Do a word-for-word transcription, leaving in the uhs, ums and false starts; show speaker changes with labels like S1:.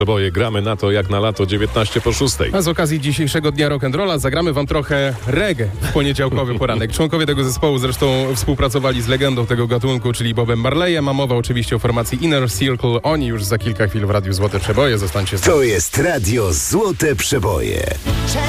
S1: Przeboje gramy na to jak na lato dziewiętnaście po szóstej.
S2: A z okazji dzisiejszego dnia rock'n'rolla zagramy wam trochę reggae w poniedziałkowy poranek. Członkowie tego zespołu zresztą współpracowali z legendą tego gatunku, czyli Bobem Marleyem. A mowa oczywiście o formacji Inner Circle. Oni już za kilka chwil w Radiu Złote Przeboje. Zostańcie z nami.
S3: To jest Radio Złote Przeboje.